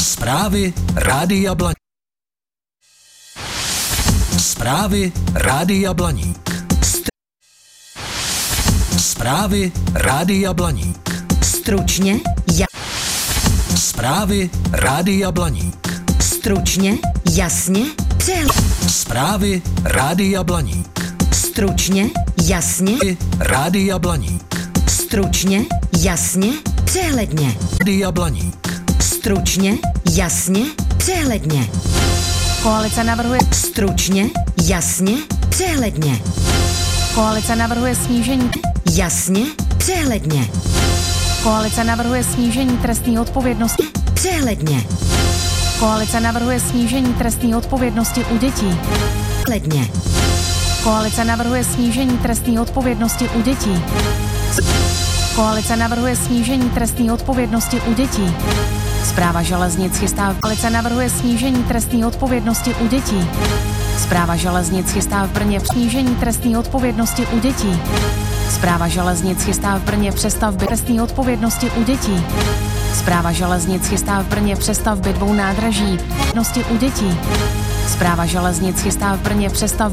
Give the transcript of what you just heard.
Zprávy Rádia Blaník. Zprávy Rádia Blaník. Zprávy Rádia Blaník. Stručně, Zprávy Rádia Blaník. Stručně, jasně, Zprávy Rádia Blaník. Stručně, jasně, Rádia Blaník. Stručně, jasně, přehledně. Rádia Blaník. Stručně, jasně, přehledně. Koalice navrhuje Stručně, jasně, přehledně. Koalice navrhuje snížení Jasně, přehledně. Koalice navrhuje snížení trestní odpovědnosti. Přehledně. Koalice navrhuje snížení trestní odpovědnosti u dětí. Přehledně. Koalice navrhuje snížení trestní odpovědnosti u dětí. Koalice navrhuje snížení trestní odpovědnosti u dětí. Správa železnic chystá. Koalice navrhuje snížení trestní odpovědnosti u dětí. Správa železnic chystá v Brně snížení trestní odpovědnosti u dětí. Správa železnic chystá v Brně přestavby trestní odpovědnosti u dětí. Správa železnic chystá v Brně přestavby 2 nádraží u dětí. Správa železnic chystá v Brně přestavby